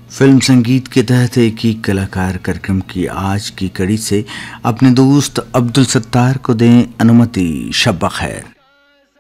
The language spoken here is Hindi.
फिल्म संगीत के तहत एक ही कलाकार कार्यक्रम की आज की कड़ी से अपने दोस्त अब्दुल सत्तार को दें अनुमति। शब बखैर।